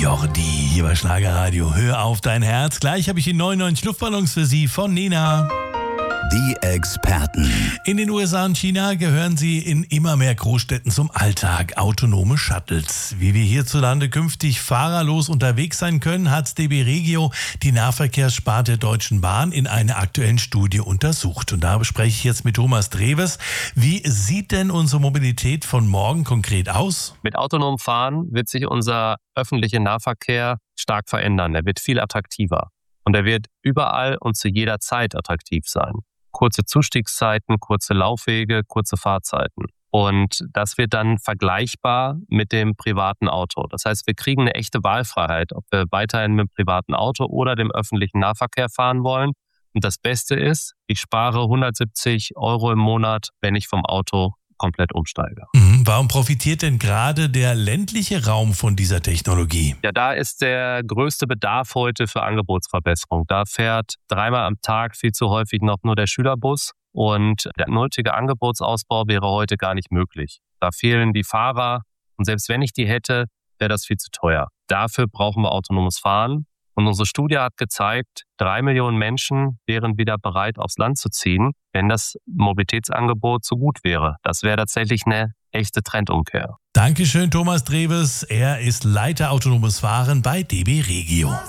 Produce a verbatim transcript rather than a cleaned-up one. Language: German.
Jordi, hier bei Schlagerradio. Hör auf dein Herz. Gleich habe ich die neunundneunzig Luftballons für Sie von Nena. Die Experten. In den U S A und China gehören sie in immer mehr Großstädten zum Alltag. Autonome Shuttles. Wie wir hierzulande künftig fahrerlos unterwegs sein können, hat D B Regio, die Nahverkehrssparte der Deutschen Bahn, in einer aktuellen Studie untersucht. Und da spreche ich jetzt mit Thomas Drewes. Wie sieht denn unsere Mobilität von morgen konkret aus? Mit autonomem Fahren wird sich unser öffentlicher Nahverkehr stark verändern. Er wird viel attraktiver. Und er wird überall und zu jeder Zeit attraktiv sein. Kurze Zustiegszeiten, kurze Laufwege, kurze Fahrzeiten. Und das wird dann vergleichbar mit dem privaten Auto. Das heißt, wir kriegen eine echte Wahlfreiheit, ob wir weiterhin mit dem privaten Auto oder dem öffentlichen Nahverkehr fahren wollen. Und das Beste ist, ich spare hundertsiebzig Euro im Monat, wenn ich vom Auto komplett umsteige. Mhm. Warum profitiert denn gerade der ländliche Raum von dieser Technologie? Ja, da ist der größte Bedarf heute für Angebotsverbesserung. Da fährt dreimal am Tag viel zu häufig noch nur der Schülerbus und der nötige Angebotsausbau wäre heute gar nicht möglich. Da fehlen die Fahrer und selbst wenn ich die hätte, wäre das viel zu teuer. Dafür brauchen wir autonomes Fahren. Und unsere Studie hat gezeigt, drei Millionen Menschen wären wieder bereit, aufs Land zu ziehen, wenn das Mobilitätsangebot so gut wäre. Das wäre tatsächlich eine echte Trendumkehr. Dankeschön, Thomas Drewes. Er ist Leiter autonomes Fahren bei D B Regio.